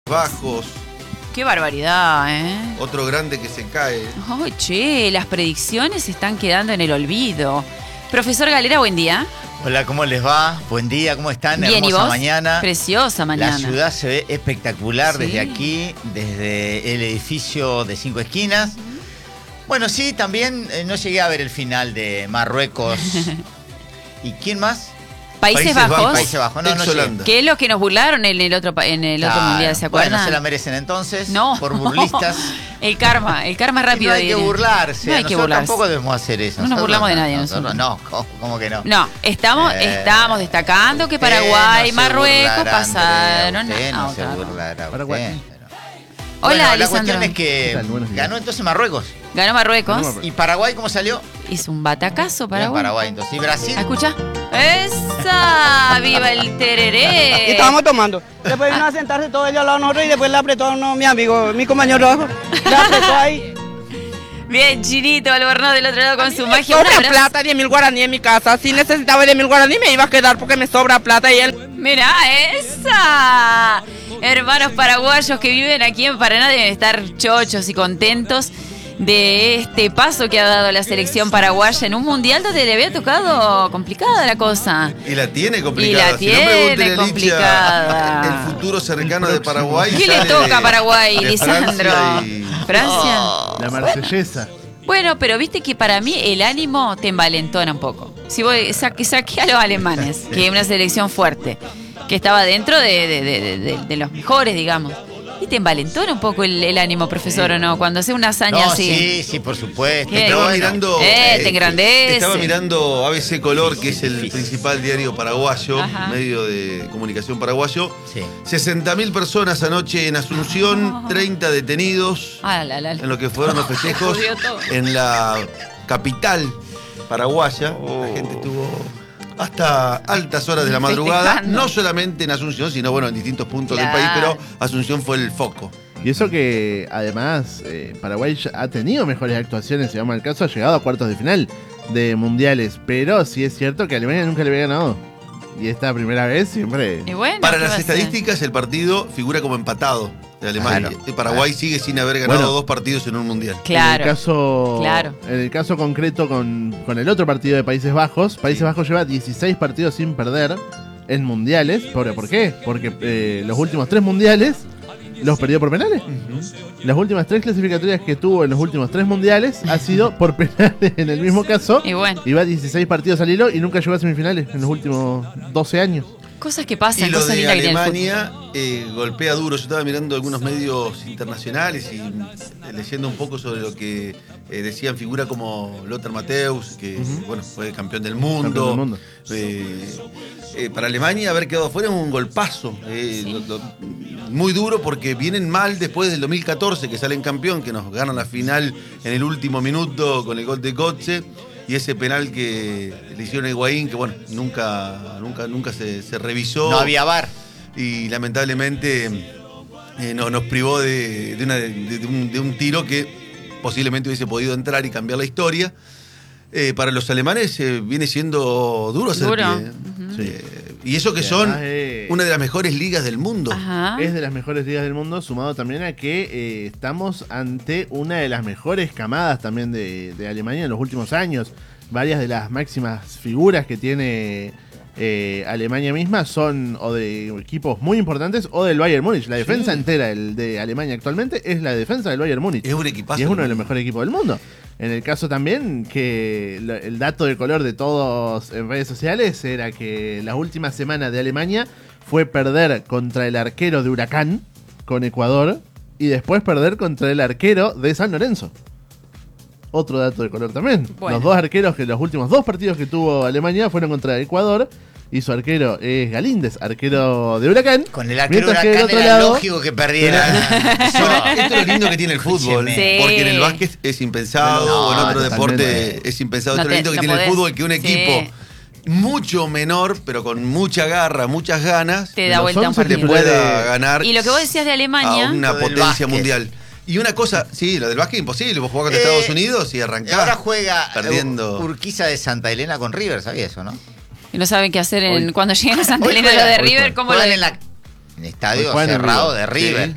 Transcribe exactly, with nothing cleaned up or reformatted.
Bajos. Qué barbaridad, ¿eh? Otro grande que se cae. Ay, che, las predicciones se están quedando en el olvido. Profesor Galera, buen día. Hola, ¿cómo les va? Buen día, ¿cómo están? Bien, Hermosa ¿y vos? mañana. Preciosa mañana. La ciudad se ve espectacular Sí. desde aquí, desde el edificio de Cinco Esquinas. Bueno, sí, también eh, no llegué a ver el final de Marruecos. ¿Y quién más? Países, Países Bajos, Bajos. Países Bajos. No, no llegué. Ex-Holanda. que es lo que nos burlaron en el otro, pa- en el otro Claro. mundial, ¿se acuerdan? Bueno, se la merecen entonces, No. por burlistas. El karma, el karma Y rápido. no hay que diré. burlarse. No hay que nosotros burlarse. tampoco debemos hacer eso. No nos Nosotros burlamos de nadie, nosotros. nosotros. No, ¿cómo, cómo que no? No, estamos, Eh, estamos destacando que Usted Paraguay y no se Marruecos burlará, pasaron Andrea, usted a no se otra ronda. burlará, Paraguay. usted, pero- Hola, Bueno, la Lisandro. cuestión es que ¿Qué tal? Buenos días. ganó entonces Marruecos. Ganó Marruecos. ¿Y Paraguay cómo salió? Hizo un batacazo Bien, Paraguay. Paraguay entonces. ¿Y Brasil? Ah, ¿escucha? ¡Esa! ¡Viva el Y tereré! estábamos tomando. Después vino a sentarse todo ellos al lado de nosotros y después le apretó a uno, mi amigo, mi compañero de trabajo. Le apretó ahí. Bien, Chinito Albornoz del otro lado con su magia. Un Sobra abrazo. plata, diez mil guaraní en mi casa. Si necesitaba diez mil guaraní me iba a quedar porque me sobra plata y él... Mirá esa. Hermanos paraguayos que viven aquí en Paraná deben estar chochos y contentos de este paso que ha dado la selección paraguaya en un mundial donde le había tocado complicada la cosa. Y la tiene complicada. Y la Si no, tiene pregúntele a Licha complicada. el futuro cercano de Paraguay. ¿Qué le sale toca a de- Paraguay, de Lisandro? Francia y- Francia. La marsellesa. Bueno, pero viste que para mí el ánimo te envalentona un poco. Si voy, saqué, saqué a los alemanes, que es una selección fuerte, que estaba dentro de, de- de- de- de- de los mejores, digamos. Y te envalentona un poco el, el ánimo, profesor, ¿o no? Cuando hace una hazaña No, así. sí, sí, por supuesto. ¿Qué? Pero Estaba bueno, mirando. Eh, te engrandece. Estaba mirando A B C Color, que es el principal diario paraguayo, Ajá. medio de comunicación paraguayo. Sí. sesenta mil personas anoche en Asunción, treinta detenidos Ah, la, la, la. en lo que fueron los festejos Jodió todo. en la capital paraguaya. La gente estuvo hasta altas horas de la madrugada, Festejando. no solamente en Asunción, sino bueno, en distintos puntos Claro. del país, pero Asunción fue el foco. Y eso que además eh, Paraguay ya ha tenido mejores actuaciones, si vamos al caso, ha llegado a cuartos de final de mundiales, pero sí es cierto que Alemania nunca le había ganado. Y esta primera vez siempre... Y bueno, Para ¿qué va las a hacer? estadísticas, el partido figura como empatado de Alemania. Claro. Y Paraguay sigue sin haber ganado Bueno. dos partidos en un mundial. Claro. En el caso, claro. en el caso concreto con, con el otro partido de Países Bajos, Países Sí. Bajos lleva dieciséis partidos sin perder en mundiales. ¿Por, ¿por qué? Porque eh, los últimos tres mundiales los perdió por penales. Las últimas tres clasificatorias que tuvo en los últimos tres mundiales ha sido por penales en el mismo caso. Y bueno, Iba dieciséis partidos al hilo y nunca llegó a semifinales en los últimos doce años. cosas que pasan, Y lo cosas de lindas que tiene el Alemania eh, golpea duro. Yo estaba mirando algunos medios internacionales y eh, leyendo un poco sobre lo que eh, decían figura como Lothar Matthäus, que Ujú. bueno, fue campeón del mundo. Campeón del mundo. Eh, eh, para Alemania haber quedado afuera es un golpazo. eh, Sí. lo- lo- muy duro porque vienen mal después del dos mil catorce que salen campeón, que nos ganan la final en el último minuto con el gol de Götze. Y ese penal que le hicieron a Higuaín, que bueno, nunca, nunca, nunca se, se revisó. No había bar. Y lamentablemente eh, no- nos privó de, de una- de- de un, de un tiro que posiblemente hubiese podido entrar y cambiar la historia. Eh, para los alemanes eh, viene siendo duro hacer Duro. pie, ¿eh? Ujú. Eh, y eso que Y son además, eh, una de las mejores ligas del mundo. Ajá. Es de las mejores ligas del mundo, sumado también a que eh, estamos ante una de las mejores camadas también de, de Alemania en los últimos años. Varias de las máximas figuras que tiene eh, Alemania misma son o de equipos muy importantes o del Bayern Múnich. La defensa Sí. entera del- de Alemania actualmente es la defensa del Bayern Múnich. Es un equipazo. Y es uno de los mejores equipos del mundo. En el caso también que lo- el dato de color de todos en redes sociales era que la última semana de Alemania fue perder contra el arquero de Huracán con Ecuador y después perder contra el arquero de San Lorenzo. Otro dato de color también. Bueno. Los dos arqueros que los últimos dos partidos que tuvo Alemania fueron contra Ecuador y su arquero es Galíndez, arquero de Huracán. Con el arquero Mientras que Huracán del otro era lado- lógico que perdiera. Bueno, esto es lo lindo que tiene el fútbol. Escúcheme. Sí. Porque en el básquet es impensado, No, o en otro totalmente. deporte es impensado. No Esto es te- lo lindo que no tiene podés. el fútbol, que un Sí. equipo mucho menor, pero con mucha garra, muchas ganas, Te da los vuelta un once te te partido. puede- pueda ganar Y lo que vos decías de a Alemania, una Lo del potencia básquet. mundial. Y una cosa, sí, lo del básquet es imposible. Vos jugás contra Eh, Estados Unidos y Y arrancás. ahora juega perdiendo. Ur- Urquiza de Santa Elena con River, ¿sabía eso, no? y no saben qué hacer en, Hoy- cuando lleguen a Santa Hoy Elena lo juegan- de hoy River, juegan- ¿cómo lo juegan de- en la en estadio Hoy juegan en cerrado River. de River. Sí.